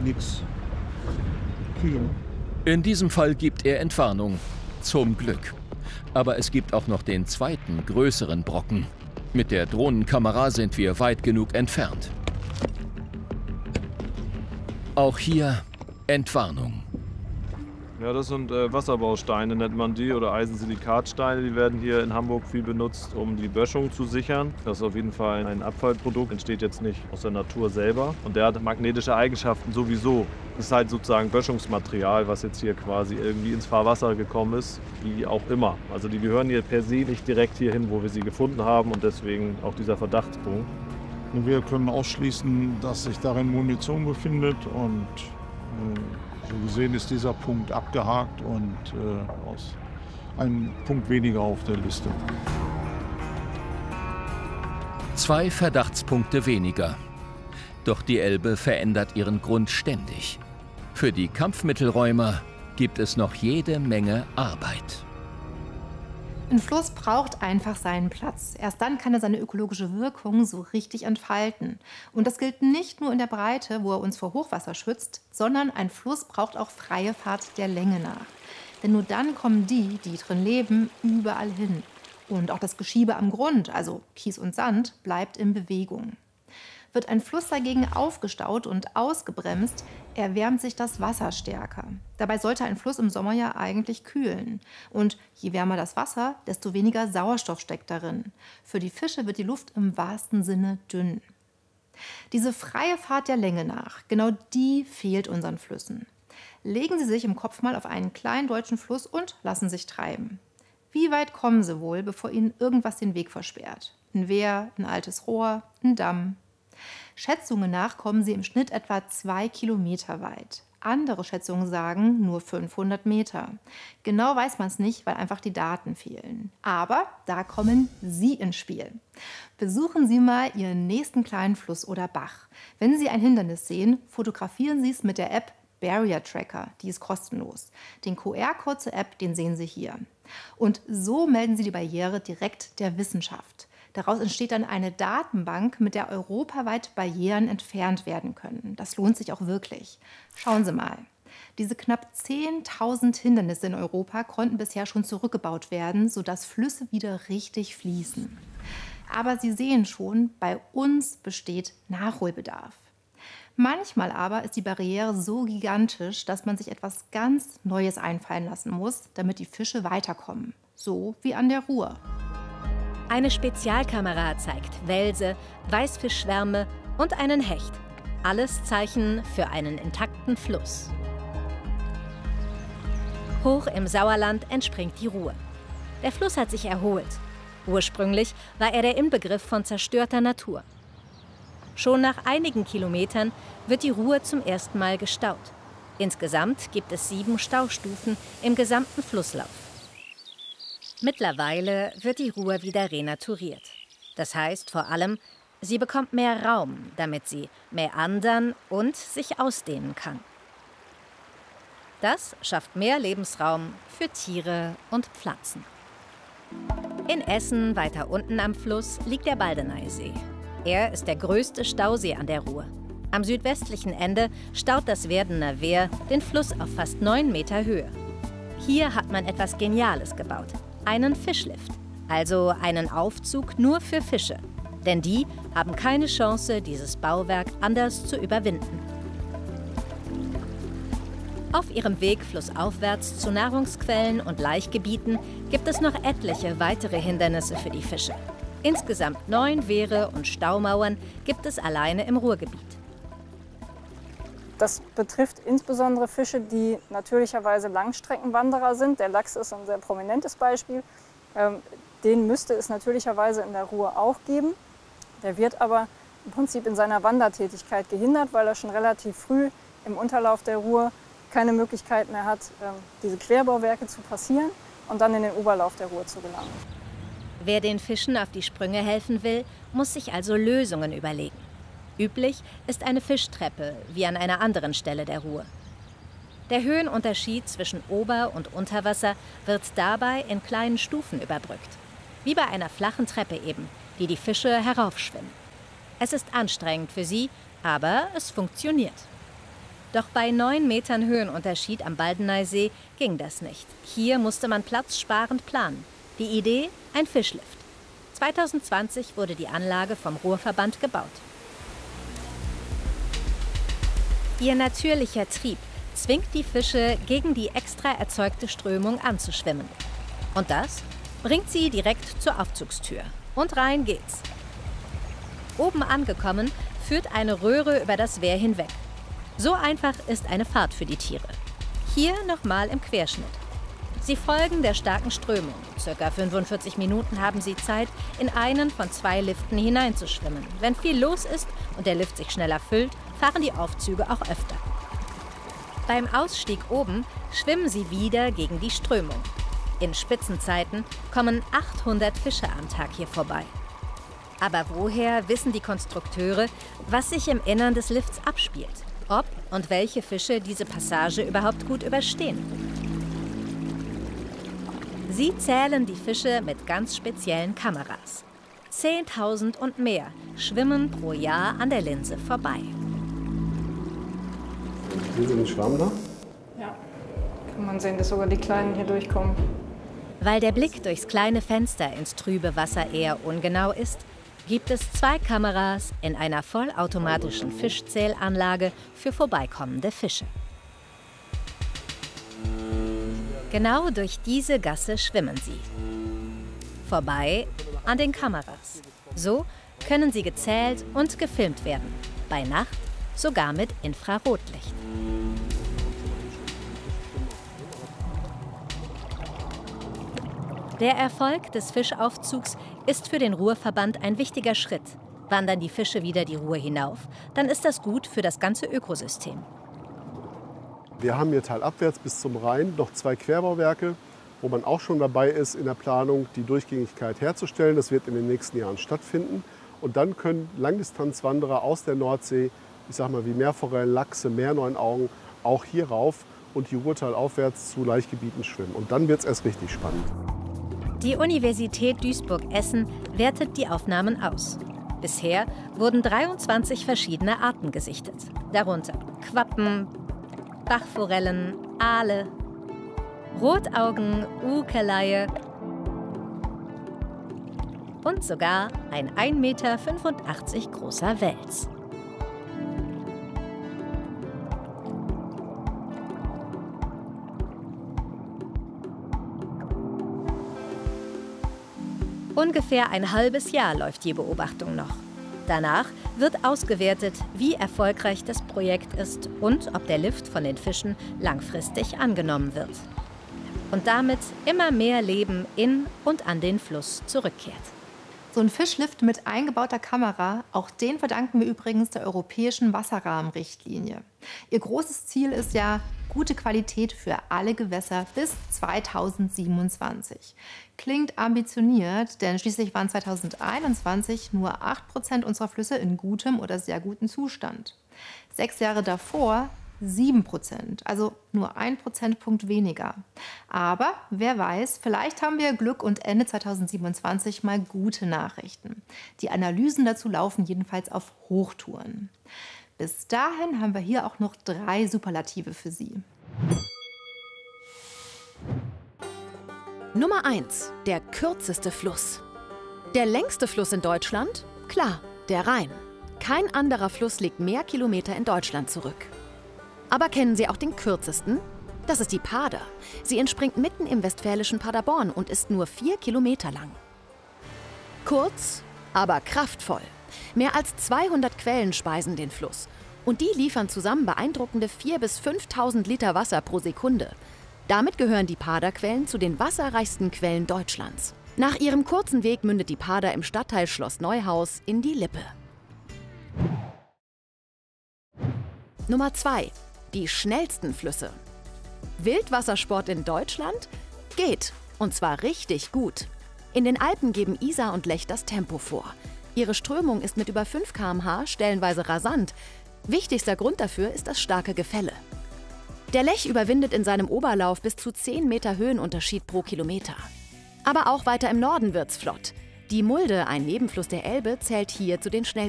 nichts kriegen. In diesem Fall gibt er Entwarnung. Zum Glück. Aber es gibt auch noch den zweiten, größeren Brocken. Mit der Drohnenkamera sind wir weit genug entfernt. Auch hier Entwarnung. Ja, das sind Wasserbausteine, nennt man die, oder Eisensilikatsteine. Die werden hier in Hamburg viel benutzt, um die Böschung zu sichern. Das ist auf jeden Fall ein Abfallprodukt, entsteht jetzt nicht aus der Natur selber. Und der hat magnetische Eigenschaften sowieso. Das ist halt sozusagen Böschungsmaterial, was jetzt hier quasi irgendwie ins Fahrwasser gekommen ist, wie auch immer. Also die gehören hier per se nicht direkt hierhin, wo wir sie gefunden haben, und deswegen auch dieser Verdachtspunkt. Wir können ausschließen, dass sich darin Munition befindet, und so gesehen ist dieser Punkt abgehakt und aus ein Punkt weniger auf der Liste. 2 Verdachtspunkte weniger. Doch die Elbe verändert ihren Grund ständig. Für die Kampfmittelräumer gibt es noch jede Menge Arbeit. Ein Fluss braucht einfach seinen Platz. Erst dann kann er seine ökologische Wirkung so richtig entfalten. Und das gilt nicht nur in der Breite, wo er uns vor Hochwasser schützt, sondern ein Fluss braucht auch freie Fahrt der Länge nach. Denn nur dann kommen die, die drin leben, überall hin. Und auch das Geschiebe am Grund, also Kies und Sand, bleibt in Bewegung. Wird ein Fluss dagegen aufgestaut und ausgebremst, erwärmt sich das Wasser stärker. Dabei sollte ein Fluss im Sommer ja eigentlich kühlen. Und je wärmer das Wasser, desto weniger Sauerstoff steckt darin. Für die Fische wird die Luft im wahrsten Sinne dünn. Diese freie Fahrt der Länge nach, genau die fehlt unseren Flüssen. Legen Sie sich im Kopf mal auf einen kleinen deutschen Fluss und lassen sich treiben. Wie weit kommen Sie wohl, bevor Ihnen irgendwas den Weg versperrt? Ein Wehr, ein altes Rohr, ein Damm. Schätzungen nach kommen sie im Schnitt etwa 2 Kilometer weit. Andere Schätzungen sagen nur 500 Meter. Genau weiß man es nicht, weil einfach die Daten fehlen. Aber da kommen Sie ins Spiel. Besuchen Sie mal Ihren nächsten kleinen Fluss oder Bach. Wenn Sie ein Hindernis sehen, fotografieren Sie es mit der App Barrier Tracker. Die ist kostenlos. Den QR-Code zur App, den sehen Sie hier. Und so melden Sie die Barriere direkt der Wissenschaft. Daraus entsteht dann eine Datenbank, mit der europaweit Barrieren entfernt werden können. Das lohnt sich auch wirklich. Schauen Sie mal. Diese knapp 10.000 Hindernisse in Europa konnten bisher schon zurückgebaut werden, sodass Flüsse wieder richtig fließen. Aber Sie sehen schon, bei uns besteht Nachholbedarf. Manchmal aber ist die Barriere so gigantisch, dass man sich etwas ganz Neues einfallen lassen muss, damit die Fische weiterkommen. So wie an der Ruhr. Eine Spezialkamera zeigt Welse, Weißfischschwärme und einen Hecht. Alles Zeichen für einen intakten Fluss. Hoch im Sauerland entspringt die Ruhr. Der Fluss hat sich erholt. Ursprünglich war er der Inbegriff von zerstörter Natur. Schon nach einigen Kilometern wird die Ruhr zum ersten Mal gestaut. Insgesamt gibt es 7 Staustufen im gesamten Flusslauf. Mittlerweile wird die Ruhr wieder renaturiert. Das heißt vor allem, sie bekommt mehr Raum, damit sie meandern und sich ausdehnen kann. Das schafft mehr Lebensraum für Tiere und Pflanzen. In Essen, weiter unten am Fluss, liegt der Baldeneysee. Er ist der größte Stausee an der Ruhr. Am südwestlichen Ende staut das Werdener Wehr den Fluss auf fast 9 Meter Höhe. Hier hat man etwas Geniales gebaut. Einen Fischlift, also einen Aufzug nur für Fische. Denn die haben keine Chance, dieses Bauwerk anders zu überwinden. Auf ihrem Weg flussaufwärts zu Nahrungsquellen und Laichgebieten gibt es noch etliche weitere Hindernisse für die Fische. Insgesamt 9 Wehre und Staumauern gibt es alleine im Ruhrgebiet. Das betrifft insbesondere Fische, die natürlicherweise Langstreckenwanderer sind. Der Lachs ist ein sehr prominentes Beispiel. Den müsste es natürlicherweise in der Ruhr auch geben. Der wird aber im Prinzip in seiner Wandertätigkeit gehindert, weil er schon relativ früh im Unterlauf der Ruhr keine Möglichkeit mehr hat, diese Querbauwerke zu passieren und dann in den Oberlauf der Ruhr zu gelangen. Wer den Fischen auf die Sprünge helfen will, muss sich also Lösungen überlegen. Üblich ist eine Fischtreppe, wie an einer anderen Stelle der Ruhr. Der Höhenunterschied zwischen Ober- und Unterwasser wird dabei in kleinen Stufen überbrückt. Wie bei einer flachen Treppe eben, die die Fische heraufschwimmen. Es ist anstrengend für sie, aber es funktioniert. Doch bei 9 Metern Höhenunterschied am Baldeneysee ging das nicht. Hier musste man platzsparend planen. Die Idee? Ein Fischlift. 2020 wurde die Anlage vom Ruhrverband gebaut. Ihr natürlicher Trieb zwingt die Fische, gegen die extra erzeugte Strömung anzuschwimmen. Und das bringt sie direkt zur Aufzugstür. Und rein geht's. Oben angekommen, führt eine Röhre über das Wehr hinweg. So einfach ist eine Fahrt für die Tiere. Hier nochmal im Querschnitt. Sie folgen der starken Strömung. Circa 45 Minuten haben sie Zeit, in einen von 2 Liften hineinzuschwimmen. Wenn viel los ist und der Lift sich schneller füllt, fahren die Aufzüge auch öfter. Beim Ausstieg oben schwimmen sie wieder gegen die Strömung. In Spitzenzeiten kommen 800 Fische am Tag hier vorbei. Aber woher wissen die Konstrukteure, was sich im Innern des Lifts abspielt? Ob und welche Fische diese Passage überhaupt gut überstehen? Sie zählen die Fische mit ganz speziellen Kameras. 10.000 und mehr schwimmen pro Jahr an der Linse vorbei. Sehen Sie den Schwamm da? Ja, kann man sehen, dass sogar die Kleinen hier durchkommen. Weil der Blick durchs kleine Fenster ins trübe Wasser eher ungenau ist, gibt es 2 Kameras in einer vollautomatischen Fischzählanlage für vorbeikommende Fische. Genau durch diese Gasse schwimmen sie. Vorbei an den Kameras. So können sie gezählt und gefilmt werden. Bei Nacht sogar mit Infrarotlicht. Der Erfolg des Fischaufzugs ist für den Ruhrverband ein wichtiger Schritt. Wandern die Fische wieder die Ruhr hinauf, dann ist das gut für das ganze Ökosystem. Wir haben hier talabwärts bis zum Rhein noch 2 Querbauwerke, wo man auch schon dabei ist, in der Planung die Durchgängigkeit herzustellen. Das wird in den nächsten Jahren stattfinden. Und dann können Langdistanzwanderer aus der Nordsee, ich sag mal wie Meerforellen, Lachse, Meerneunaugen, auch hier rauf und die Ruhrtal aufwärts zu Laichgebieten schwimmen. Und dann wird es erst richtig spannend. Die Universität Duisburg-Essen wertet die Aufnahmen aus. Bisher wurden 23 verschiedene Arten gesichtet. Darunter Quappen, Bachforellen, Aale, Rotaugen, Ukeleie und sogar ein 1,85 Meter großer Wels. Ungefähr ein halbes Jahr läuft die Beobachtung noch. Danach wird ausgewertet, wie erfolgreich das Projekt ist und ob der Lift von den Fischen langfristig angenommen wird. Und damit immer mehr Leben in und an den Fluss zurückkehrt. So ein Fischlift mit eingebauter Kamera, auch den verdanken wir übrigens der europäischen Wasserrahmenrichtlinie. Ihr großes Ziel ist ja gute Qualität für alle Gewässer bis 2027. Klingt ambitioniert, denn schließlich waren 2021 nur 8% unserer Flüsse in gutem oder sehr gutem Zustand. 6 Jahre davor 7%, also nur 1 Prozentpunkt weniger. Aber wer weiß, vielleicht haben wir Glück und Ende 2027 mal gute Nachrichten. Die Analysen dazu laufen jedenfalls auf Hochtouren. Bis dahin haben wir hier auch noch 3 Superlative für Sie. Nummer 1, der kürzeste Fluss. Der längste Fluss in Deutschland? Klar, der Rhein. Kein anderer Fluss legt mehr Kilometer in Deutschland zurück. Aber kennen Sie auch den kürzesten? Das ist die Pader. Sie entspringt mitten im westfälischen Paderborn und ist nur 4 Kilometer lang. Kurz, aber kraftvoll. Mehr als 200 Quellen speisen den Fluss. Und die liefern zusammen beeindruckende 4.000 bis 5.000 Liter Wasser pro Sekunde. Damit gehören die Paderquellen zu den wasserreichsten Quellen Deutschlands. Nach ihrem kurzen Weg mündet die Pader im Stadtteil Schloss Neuhaus in die Lippe. Nummer 2. Die schnellsten Flüsse. Wildwassersport in Deutschland? Geht. Und zwar richtig gut. In den Alpen geben Isar und Lech das Tempo vor. Ihre Strömung ist mit über 5 km/h stellenweise rasant. Wichtigster Grund dafür ist das starke Gefälle. Der Lech überwindet in seinem Oberlauf bis zu 10 Meter Höhenunterschied pro Kilometer. Aber auch weiter im Norden wird's flott. Die Mulde, ein Nebenfluss der Elbe, zählt hier zu den schnellsten